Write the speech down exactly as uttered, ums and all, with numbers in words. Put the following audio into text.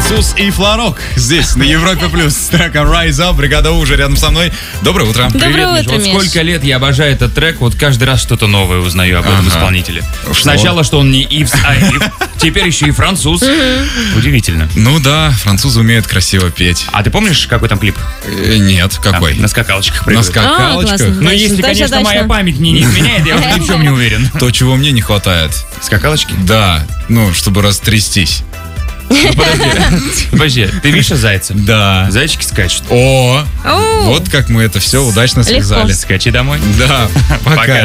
Француз и Фларок здесь, на Европе Плюс. С треком Rise Up. Бригада У уже рядом со мной. Доброе утро. Доброе Привет, утро, Миш. Вот Миш. сколько лет я обожаю этот трек, вот каждый раз что-то новое узнаю об этом Ага. исполнителе. Что? Сначала, что он не Ивс, а Ив, теперь еще и француз. Удивительно. Ну да, французы умеют красиво петь. А ты помнишь, какой там клип? Э, Нет, какой? А, на скакалочках На прыгают. скакалочках. А, классно. Но Точно, если, точно, конечно, точно. моя память мне не изменяет, я уже ни в чем не уверен. То, чего мне не хватает. Скакалочки? Да, ну, чтобы растрястись. Подожди, ты Миша Зайцев? Да. Зайчики скачут. О, Оу. вот как мы это все удачно Легко. связали. Скачи домой. Да, пока. Пока.